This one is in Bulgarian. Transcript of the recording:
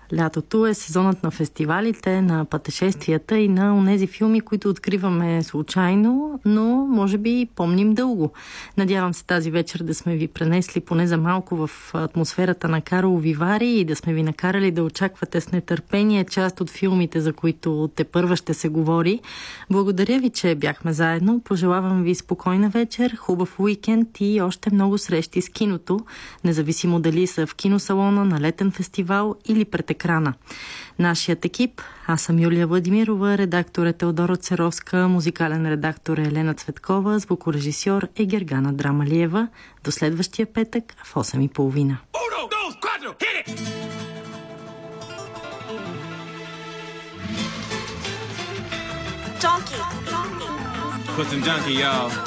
Лятото е сезонът на фестивалите, на пътешествията и на онези филми, които откриваме случайно, но може би помним дълго. Надявам се тази вечер да сме ви пренесли поне за малко в атмосферата на Карлови Вари и да сме ви накарали да очаквате с нетърпение част от филмите, за които тепърва ще се говори. Благодаря ви, че бяхме заедно. Пожелавам ви спокойна вечер, хубав уикенд и още много срещи с киното, независимо дали са в киносалона, на летен фестивал или пред екрана. Нашият екип, аз съм Юлия Владимирова, редактор е Теодора Церовска, музикален редактор е Елена Цветкова, звукорежисьор е Гергана Драмалиева. До следващия петък в 8:30. Put some junkie, y'all.